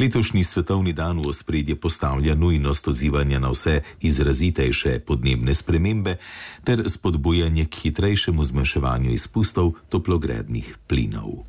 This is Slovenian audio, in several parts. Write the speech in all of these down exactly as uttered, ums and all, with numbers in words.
Letošnji svetovni dan v ospredje postavlja nujnost odzivanja na vse izrazitejše podnebne spremembe ter spodbujanje k hitrejšemu zmanjševanju izpustov toplogrednih plinov.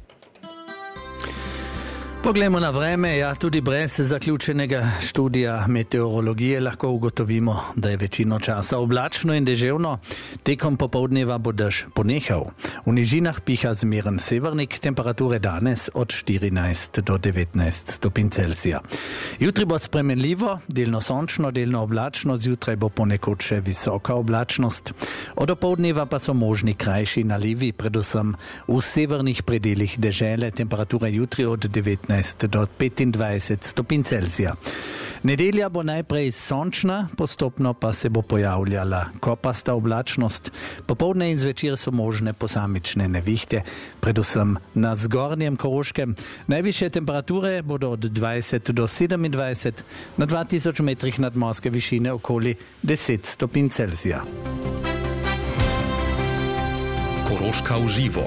Poglejmo na vreme, ja, tudi brez zaključenega študija meteorologije lahko ugotovimo, da je večino časa oblačno in deževno. Tekom popoldneva bo dež ponehal. V nižinah piha zmeren severnik, temperature danes od štirinajst do devetnajst stopinj Celzija. Jutri bo spremenljivo, delno sončno, delno oblačno, zjutraj bo ponekod še visoka oblačnost. Od opoldneva pa so možni krajši nalivi, predvsem v severnih predelih dežele, temperature jutri od devetnajst do petindvajset stopinj Celzija. Nedelja bo najprej sončna, postopno pa se bo pojavljala kopasta oblačnost. Popoldne in zvečer so možne posamične nevihte, predvsem na zgornjem Koroškem. Najvišje temperature bodo od dvajset do sedemindvajset, na dva tisoč metrih nadmorske višine okoli deset stopinj Celzija. Koroška v živo.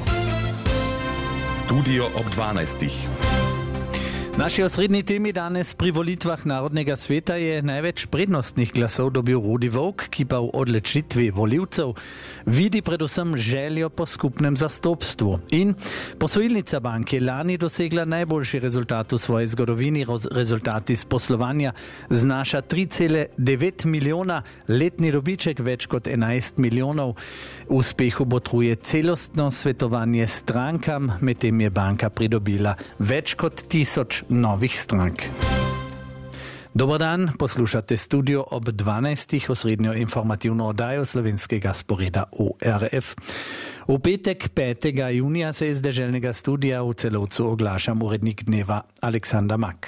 Studio ob dvanajstih. Naši osrednji temi danes pri volitvah Narodnega sveta je največ prednostnih glasov dobil Rudi Volk, ki pa v odločitvi volivcev vidi predvsem željo po skupnem zastopstvu. In posojilnica banke lani dosegla najboljši rezultat v svoji zgodovini. Rezultat iz poslovanja znaša tri cele devet milijona, letni dobiček več kot enajst milijonov. Uspehu botruje celostno svetovanje strankam, medtem je banka pridobila več kot tisoč novih strank. Dobar dan, poslušate studio ob dvanajstih, osrednjo informativno oddajo slovenskega sporeda O R F. V petek petega junija se iz deželnega studija v Celovcu oglašam urednik dneva Aleksandar Mak.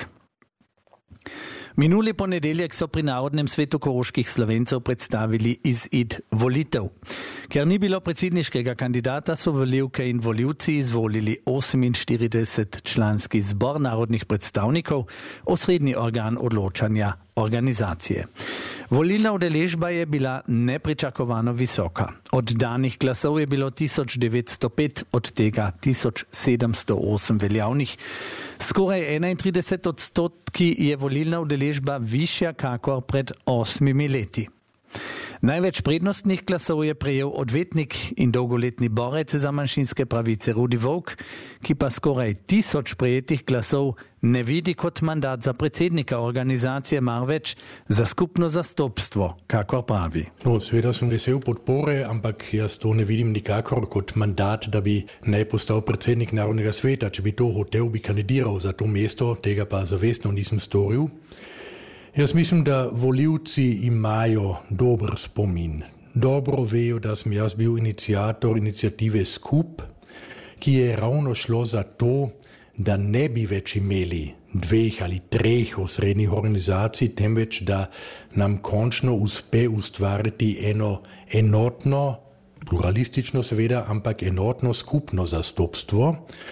Minuli ponedeljek so pri Narodnem svetu koroških Slovencev predstavili izid volitev. Ker ni bilo predsedniškega kandidata, so volivke in volivci izvolili oseminštirideset članski zbor narodnih predstavnikov, osrednji organ odločanja organizacije. Volilna udeležba je bila nepričakovano visoka. Oddanih glasov je bilo tisoč devetsto pet, od tega tisoč sedemsto osem veljavnih. Skoraj enaintrideset odstotki je volilna udeležba višja kakor pred osmimi leti. Največ prednostnih glasov je prejel odvetnik in dolgoletni borec za manjšinske pravice Rudi Volk, ki pa skoraj tisoč prejetih glasov ne vidi kot mandat za predsednika organizacije, marveč za skupno zastopstvo, kakor pravi. No, seveda sem vesel podpore, ampak jaz to ne vidim nikakor kot mandat, da bi naj postal predsednik Narodnega sveta. Če bi to hotel, bi kandidiral za to mesto, tega pa zavestno nisem storil. Jaz mislim, da volivci imajo dober spomin. Dobro vejo, da sem jaz bil iniciator iniciative Skup, ki je ravno šlo za to, da ne bi več imeli dveh ali treh osrednjih organizacij, temveč da nam končno uspe ustvariti eno enotno, pluralistično seveda, ampak enotno skupno zastopstvo.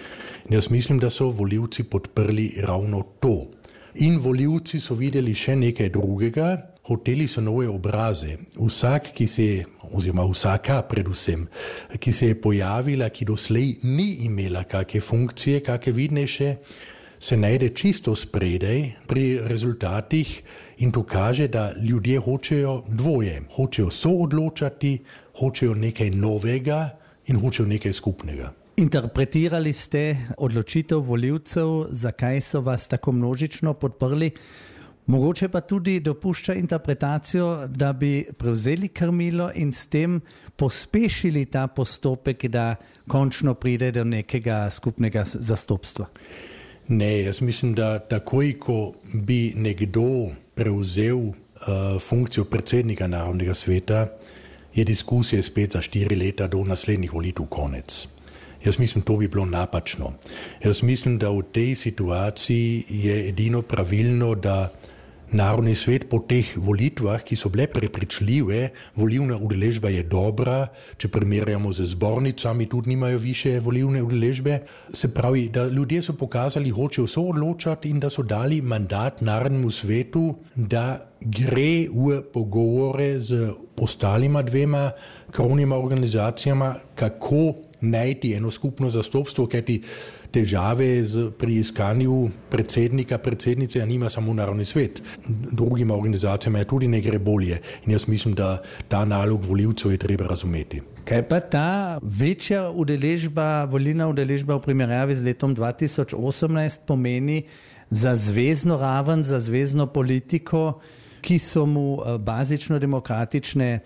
In jaz mislim, da so volivci podprli ravno to. In volivci so videli še nekaj drugega, hoteli so nove obraze. Vsak, ki se je, oziroma vsaka predvsem, ki se je pojavila, ki doslej ni imela kakšne funkcije, kakšne vidnejše, se najde čisto spredaj pri rezultatih in to kaže, da ljudje hočejo dvoje. Hočejo soodločati, hočejo nekaj novega in hočejo nekaj skupnega. Interpretirali ste odločitev volivcev, zakaj so vas tako množično podprli. Mogoče pa tudi dopušča interpretacijo, da bi prevzeli krmilo in s tem pospešili ta postopek, da končno pride do nekega skupnega zastopstva. Ne, jaz mislim, da takoj, ko bi nekdo prevzel uh, funkcijo predsednika Narodnega sveta, je diskusija spet za štiri leta do naslednjih volitev konec. Jaz mislim, to bi bilo napačno. Jaz mislim, da v tej situaciji je edino pravilno, da Narodni svet po teh volitvah, ki so bile prepričljive, volilna udeležba je dobra, če primerjamo z zbornicami, tudi nimajo više volilne udeležbe. Se pravi, da ljudje so pokazali, hočejo soodločati in da so dali mandat Narodnemu svetu, da gre v pogovore z ostalima dvema krovnima organizacijama, kako najti eno skupno zastopstvo, kajti težave z, pri iskanju predsednika, predsednice, a nima samo Narodni svet. Drugima organizacijama je tudi ne gre bolje. In jaz mislim, da ta nalog volivcev je treba razumeti. Kaj pa ta večja udeležba, volilna udeležba v primerjavi z letom dva tisoč osemnajst pomeni za zvezno raven, za zvezno politiko, ki so mu bazično demokratične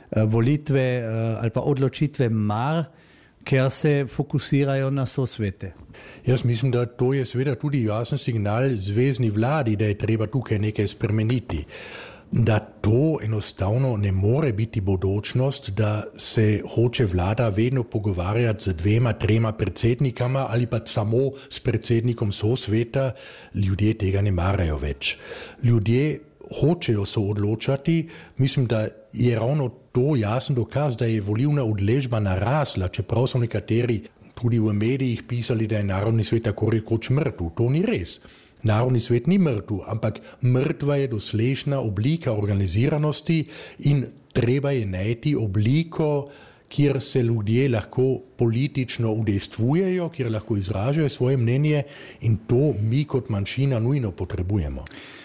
volitve ali pa odločitve mar, ker se fokusirajo na sosvete? Jaz mislim, da to je seveda tudi jasen signal zvezni vladi, da je treba tukaj nekaj spremeniti. Da to enostavno ne more biti bodočnost, da se hoče vlada vedno pogovarjati z dvema, trema predsednikama ali pa samo s predsednikom sosveta, ljudje tega ne marajo več. Ljudje hočejo se odločati, mislim, da je ravno to jasen dokaz, da je volilna udeležba narasla, čeprav so nekateri tudi v medijih pisali, da je Narodni svet tako rekoč mrtev. To ni res. Narodni svet ni mrtev, ampak mrtva je doslejšnja oblika organiziranosti in treba je najti obliko, kjer se ljudje lahko politično udejstvujejo, kjer lahko izražajo svoje mnenje, in to mi kot manjšina nujno potrebujemo.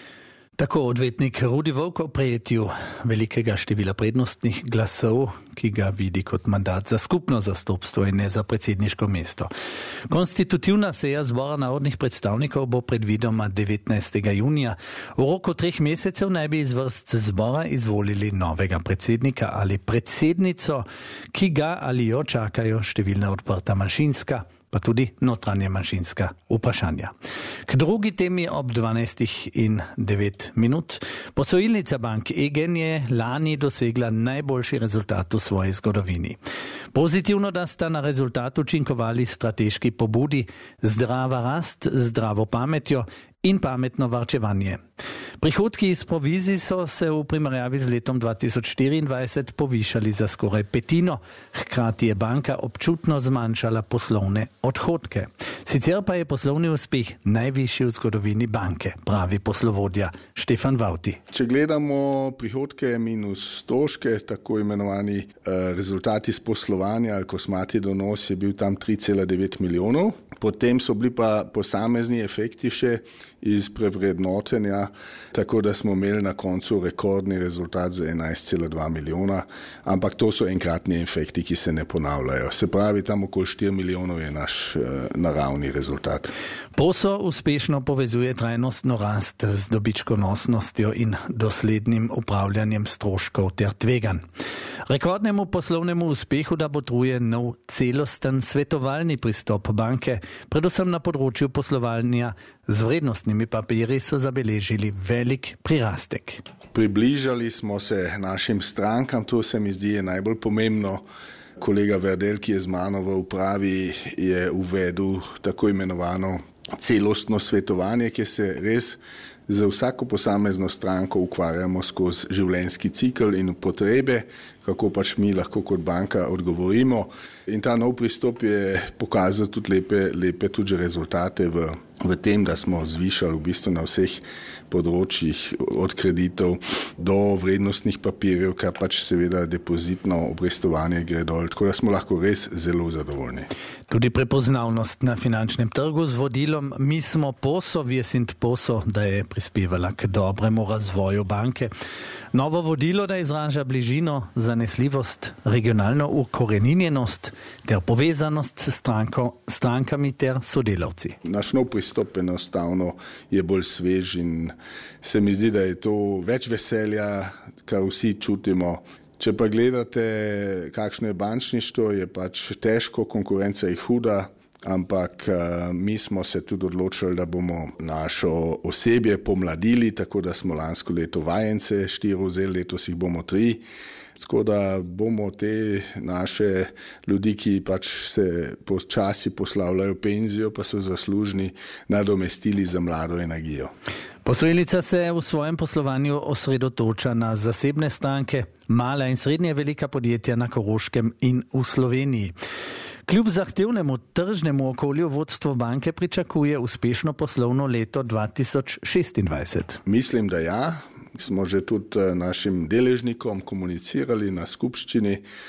Tako odvetnik Rudi Volk o prejetju velikega števila prednostnih glasov, ki ga vidi kot mandat za skupno zastopstvo in ne za predsedniško mesto. Konstitutivna seja zbora narodnih predstavnikov bo predvidoma devetnajstega junija. V roku treh mesecev naj bi iz vrst zbora izvolili novega predsednika ali predsednico, ki ga ali jo čakajo številna odprta manjšinska, pa tudi notranje manjšinska vprašanja. K drugi temi ob dvanajstih in devet minut. Posojilnica bank Egen je lani dosegla najboljši rezultat v svoji zgodovini. Pozitivno, da sta na rezultat učinkovali strateški pobudi, zdrava rast, zdravo pametjo in pametno varčevanje. Prihodki iz provizij so se v primerjavi z letom dva tisoč štiriindvajset povišali za skoraj petino, hkrati je banka občutno zmanjšala poslovne odhodke. Sicer pa je poslovni uspeh najvišji v zgodovini banke, pravi poslovodja Štefan Vauti. Če gledamo prihodke minus stroške, tako imenovani eh, rezultati iz poslovanja ali kosmati donos je bil tam tri cela devet milijonov. Potem so bili pa posamezni efekti še iz prevrednotenja, tako da smo imeli na koncu rekordni rezultat za enajst cela dva milijona, ampak to so enkratni efekti, ki se ne ponavljajo. Se pravi, tam okoli štiri milijonov je naš uh, naravni rezultat. Poso uspešno povezuje trajnostno rast z dobičkonosnostjo in doslednim upravljanjem stroškov ter tveganj. Rekordnemu poslovnemu uspehu da botruje nov celosten svetovalni pristop banke, predvsem na področju poslovanja z vrednostnimi papirji so zabeležili velik prirastek. Približali smo se našim strankam, to se mi zdi je najbolj pomembno. Kolega Verdel, ki je z mano v upravi, je uvedel tako imenovano celostno svetovanje, ki se res za vsako posamezno stranko ukvarjamo skozi življenjski cikl in potrebe, kako pač mi lahko kot banka odgovorimo. In ta nov pristop je pokazal tudi lepe, lepe tudi rezultate v, v tem, da smo zvišali v bistvu na vseh področjih od kreditov do vrednostnih papirjev, kar pač seveda depozitno obrestovanje gre dol, tako da smo lahko res zelo zadovoljni. Tudi prepoznavnost na finančnem trgu z vodilom Mi smo Poso, wir sind Poso, da je prispevala k dobremu razvoju banke. Novo vodilo, da izraža bližino, zanesljivost, regionalno ukoreninjenost ter povezanost s stranko, strankami ter sodelavci. Naš nov pristop enostavno je bolj svež in se mi zdi, da je to več veselja, kar vsi čutimo. Če pa gledate, kakšno je bančništvo, je pač težko, konkurenca je huda, ampak mi smo se tudi odločili, da bomo našo osebje pomladili, tako da smo lansko leto vajence štiri vzeli, letos jih bomo tri. Tako da bomo te naše ljudi, ki pač se počasi poslavljajo penzijo, pa so zaslužni, nadomestili za mlado energijo. Posojilica se v svojem poslovanju osredotoča na zasebne stranke, mala in srednje velika podjetja na Koroškem in v Sloveniji. Kljub zahtevnemu tržnemu okolju vodstvo banke pričakuje uspešno poslovno leto dva tisoč šestindvajset. Mislim, da ja. Smo že tudi našim deležnikom komunicirali na skupščini.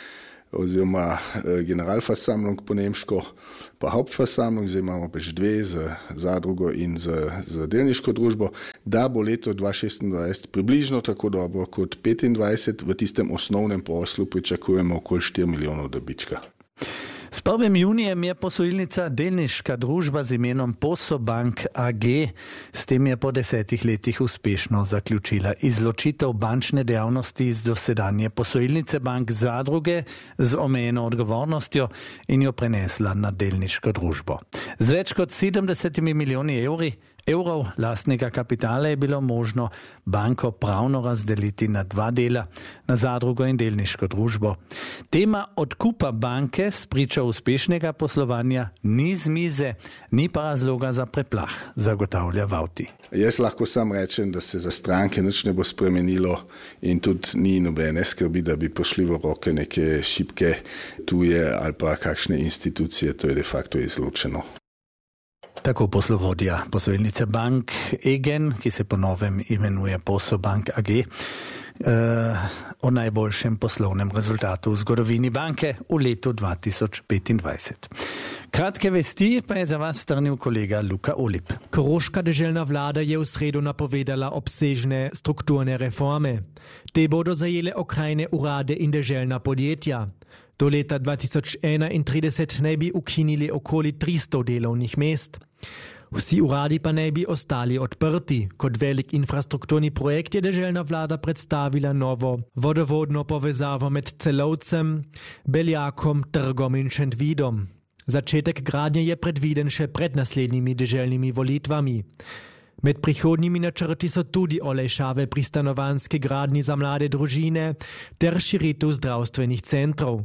oziroma generalversammlung po nemško, pa Hauptversammlung, zdaj imamo pač dve z zadrugo in z, z delniško družbo, da bo leto dva tisoč šestindvajset približno tako dobro kot petindvajset, v tistem osnovnem poslu pričakujemo okoli štiri milijonov dobička. S prvim junijem je posojilnica delniška družba z imenom Possobank A G. S tem je po desetih letih uspešno zaključila izločitev bančne dejavnosti iz dosedanje posojilnice bank zadruge z omejeno odgovornostjo in jo prenesla na delniško družbo. Z več kot sedemdesetimi milijoni evri evrov lastnega kapitala je bilo možno banko pravno razdeliti na dva dela, na zadrugo in delniško družbo. Tema odkupa banke spriča uspešnega poslovanja ni z mize, ni pa razloga za preplah, zagotavlja Vauti. Jaz lahko sam rečem, da se za stranke nič ne bo spremenilo in tudi ni nobene skrbi, da bi pošli v roke neke šibke tuje ali pa kakšne institucije, to je de facto izločeno. Tako poslovodja posojilnice bank Egen, ki se po novem imenuje Possobank A G, uh, o najboljšem poslovnem rezultatu v zgodovini banke v letu dva tisoč petindvajset. Kratke vesti pa je za vas strnil kolega Luka Olip. Koroška deželna vlada je v sredo napovedala obsežne strukturne reforme. Te bodo zajele okrajne urade in deželna podjetja. Do leta dva tisoč enaintrideset naj bi ukinili okoli tristo delovnih mest. Vsi uradi pa naj bi ostali odprti. Kot velik infrastrukturni projekt je deželna vlada predstavila novo vodovodno povezavo med Celovcem, Beljakom, Trgom in Šentvidom. Začetek gradnje je predviden še pred naslednjimi deželnimi volitvami. Med prihodnjimi načrti so tudi olajšave pri stanovanjski gradnji za mlade družine ter širitev zdravstvenih centrov.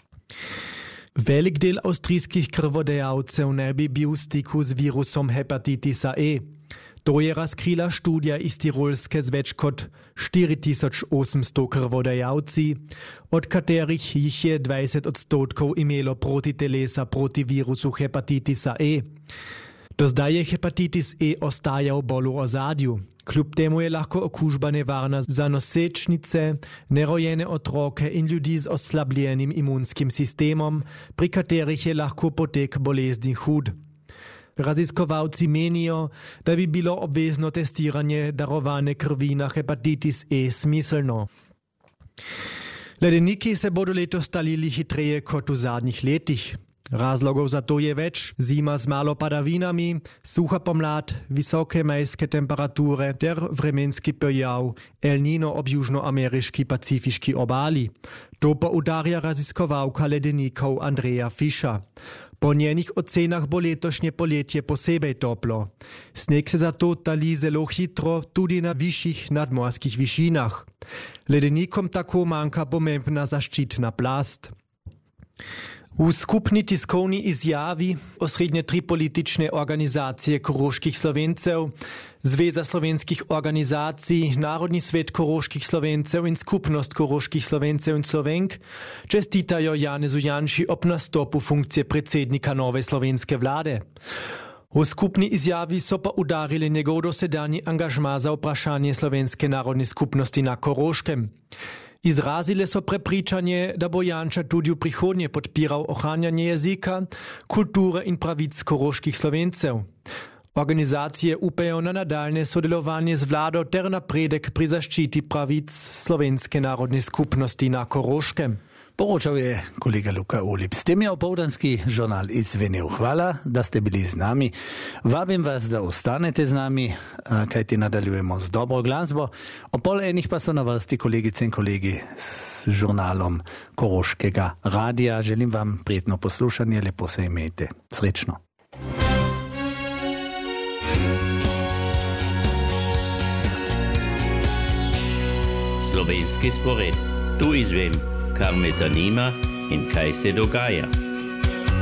Velik del avstrijskih krvodajalcev ne bi bil v stiku z virusom hepatitisa E. To je razkrila študija iz Tirolske z več kot štiri tisoč osemsto krvodajalci, od katerih jih je dvajset odstotkov imelo protitelesa proti virusu hepatitisa E. Do zdaj je hepatitis E ostajal bolj v ozadju. Kljub temu je lahko okužba nevarna za nosečnice, nerojene otroke in ljudi z oslabljenim imunskim sistemom, pri katerih je lahko potek bolezni hud. Raziskovalci menijo, da bi bilo obvezno testiranje darovane krvi na hepatitis E smiselno. Ledeniki se bodo letos talili hitreje kot v zadnjih letih. Razlogov za to je več: zima z malo padavinami, suha pomlad, visoke majske temperature ter vremenski pojav El Nino ob južnoameriški pacifiški obali. To pa udarja raziskovalka ledenikov Andrea Fischer. Po njenih ocenah bo letošnje poletje posebej toplo. Sneg se zato tali zelo hitro tudi na višjih nadmorskih višinah. Ledenikom tako manjka pomembna zaščitna plast. V skupni tiskovni izjavi osrednje tri politične organizacije koroških Slovencev, Zveza slovenskih organizacij, Narodni svet koroških Slovencev in Skupnost koroških Slovencev in Slovenk čestitajo Janezu Janši ob nastopu funkcije predsednika nove slovenske vlade. V skupni izjavi so pa udarili njegov dosedanji angažma za vprašanje slovenske narodne skupnosti na Koroškem. Izrazile so prepričanje, da bo Janša tudi v prihodnje podpiral ohranjanje jezika, kulture in pravic koroških Slovencev. Organizacije upajo na nadaljne sodelovanje z vlado ter napredek pri zaščiti pravic slovenske narodne skupnosti na Koroškem. Poročal je kolega Luka Olip. S tem je opoldanski žurnal izvenel. Hvala, da ste bili z nami. Vabim vas, da ostanete z nami, kajti nadaljujemo z dobro glasbo. O pol enih pa so na vrsti kolegice in kolegi s žurnalom Koroškega radija. Želim vam prijetno poslušanje, lepo se imejte. Srečno. Slovenski spored. Tu izvem, kar me zanima in kaj se dogaja.